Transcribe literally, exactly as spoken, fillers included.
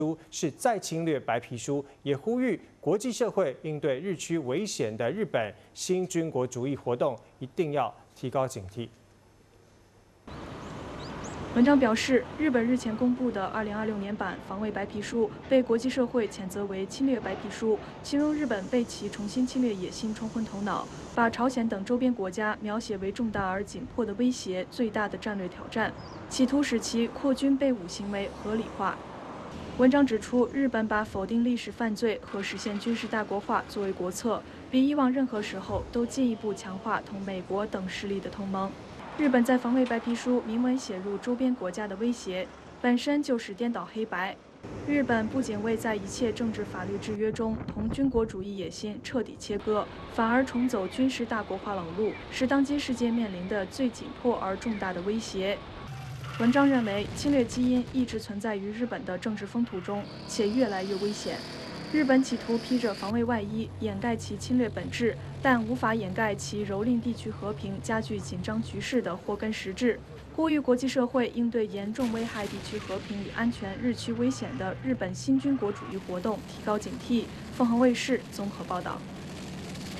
书是再侵略白皮书，也呼吁国际社会应对日趋危险的日本新军国主义活动，一定要提高警惕。 文章表示，日本日前公布的二零二六年版防卫白皮书被国际社会谴责为侵略白皮书，形容日本被其重新侵略野心冲昏头脑，把朝鲜等周边国家描写为重大而紧迫的威胁、最大的战略挑战，企图使其扩军备武行为合理化。文章指出，日本把否定历史犯罪和实现军事大国化作为国策，比以往任何时候都进一步强化同美国等势力的同盟。 日本在防卫白皮书明文写入周边国家的威胁，本身就是颠倒黑白。日本不仅未在一切政治法律制约中同军国主义野心彻底切割，反而重走军事大国化老路，是当今世界面临的最紧迫而重大的威胁。文章认为，侵略基因一直存在于日本的政治风土中，且越来越危险。 日本企图披着防卫外衣掩盖其侵略本质，但无法掩盖其蹂躏地区和平、加剧紧张局势的祸根实质。呼吁国际社会应对严重危害地区和平与安全、日趋危险的日本新军国主义活动提高警惕。凤凰卫视综合报道。